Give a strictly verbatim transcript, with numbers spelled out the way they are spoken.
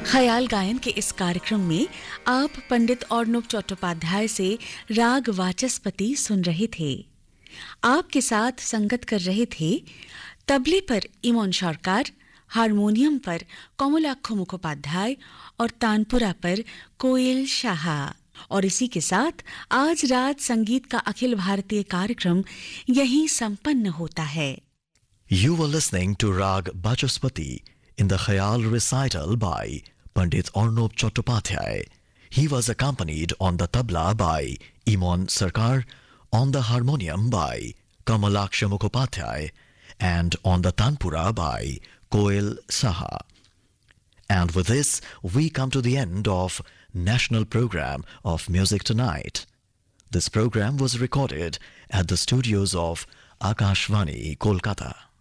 ख्याल गायन के इस कार्यक्रम में आप पंडित अर्णव चट्टोपाध्याय से राग वाचस्पति सुन रहे थे। आपके साथ संगत कर रहे थे तबले पर इमोन सरकार, हारमोनियम पर कमलाक्ष मुखोपाध्याय और तानपुरा पर कोयल शाह। और इसी के साथ आज रात संगीत का अखिल भारतीय कार्यक्रम यहीं संपन्न होता है। You were listening to Rag Vachaspati in the Khayal recital by Pandit Arnob Chattopadhyay. He was accompanied on the tabla by Imon Sarkar, on the harmonium by Kamalaksha Mukhopadhyay, and on the tanpura by Koel Saha. And with this, we come to the end of National Program of Music Tonight. This program was recorded at the studios of Akashvani, Kolkata.